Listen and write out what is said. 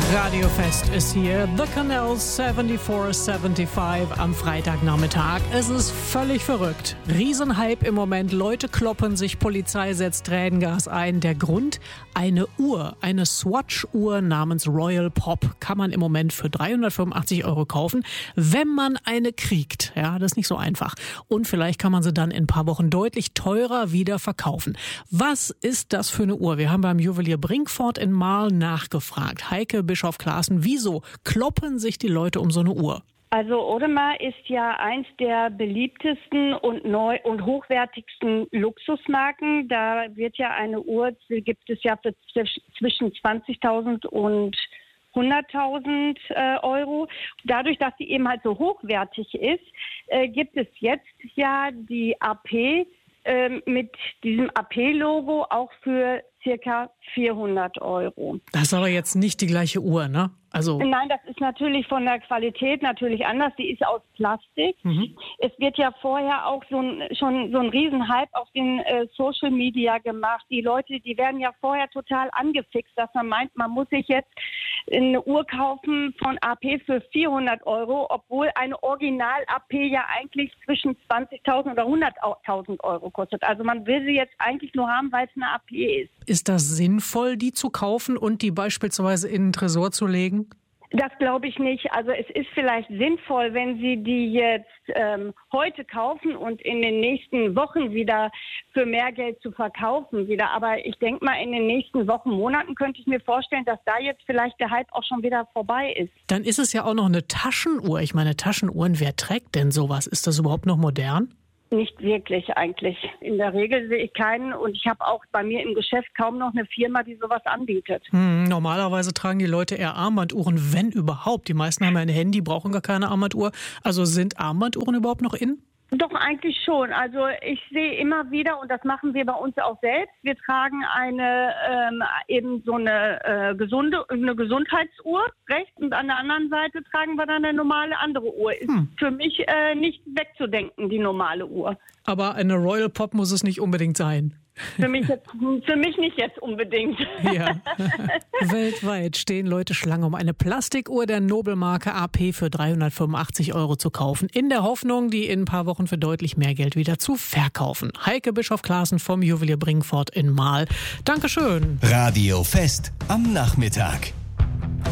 Radiofest ist hier. The Canal 7475 am Freitagnachmittag. Es ist völlig verrückt. Riesenhype im Moment. Leute kloppen sich, Polizei setzt Tränengas ein. Der Grund? Eine Uhr, eine Swatch-Uhr namens Royal Pop kann man im Moment für 385 € kaufen, wenn man eine kriegt. Ja, das ist nicht so einfach. Und vielleicht kann man sie dann in ein paar Wochen deutlich teurer wieder verkaufen. Was ist das für eine Uhr? Wir haben beim Juwelier Brinkfort in Marl nachgefragt. Heike Bischof-Claassen, wieso kloppen sich die Leute um so eine Uhr? Also Audemars ist ja eins der beliebtesten und hochwertigsten Luxusmarken. Da wird ja eine Uhr, gibt es ja für zwischen 20.000 und 100.000 €. Dadurch, dass sie eben halt so hochwertig ist, gibt es jetzt ja die AP mit diesem AP-Logo auch für circa 400 €. Das ist aber jetzt nicht die gleiche Uhr, ne? Also Nein, das ist natürlich von der Qualität natürlich anders. Die ist aus Plastik. Es wird ja vorher auch schon so ein Riesenhype auf den Social Media gemacht. Die Leute, die werden ja vorher total angefixt, dass man meint, man muss sich jetzt eine Uhr kaufen von AP für 400 €, obwohl eine Original-AP ja eigentlich zwischen 20.000 oder 100.000 € kostet. Also man will sie jetzt eigentlich nur haben, weil es eine AP ist. ist das sinnvoll, die zu kaufen und die beispielsweise in den Tresor zu legen? Das glaube ich nicht. Also es ist vielleicht sinnvoll, wenn Sie die jetzt heute kaufen und in den nächsten Wochen wieder für mehr Geld zu verkaufen wieder. Aber ich denke mal, in den nächsten Wochen, Monaten könnte ich mir vorstellen, dass da jetzt vielleicht der Hype auch schon wieder vorbei ist. Dann ist es ja auch noch eine Taschenuhr. Ich meine, Taschenuhren, wer trägt denn sowas? Ist das überhaupt noch modern? Nicht wirklich eigentlich. In der Regel sehe ich keinen und ich habe auch bei mir im Geschäft kaum noch eine Firma, die sowas anbietet. Normalerweise tragen die Leute eher Armbanduhren, wenn überhaupt. Die meisten haben ja ein Handy, brauchen gar keine Armbanduhr. Also sind Armbanduhren überhaupt noch in? Doch, eigentlich schon. Also ich sehe immer wieder, und das machen wir bei uns auch selbst, wir tragen eben so eine Gesundheitsuhr rechts und an der anderen Seite tragen wir dann eine normale andere Uhr. Ist für mich nicht wegzudenken, die normale Uhr. Aber eine Royal Pop muss es nicht unbedingt sein. Für mich nicht jetzt unbedingt. Ja. Weltweit stehen Leute Schlange, um eine Plastikuhr der Nobelmarke AP für 385 € zu kaufen, in der Hoffnung, die in ein paar Wochen für deutlich mehr Geld wieder zu verkaufen. Heike Bischof-Claassen vom Juwelier Brinkfort in Marl. Dankeschön. Radiofest am Nachmittag.